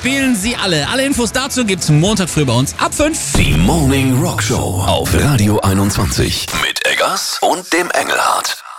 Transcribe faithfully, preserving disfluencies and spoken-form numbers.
spielen sie alle. Alle Infos dazu gibt's Montag früh bei uns ab fünf. Die Morning Rock Show auf Radio einundzwanzig mit Eggers und dem Engelhardt.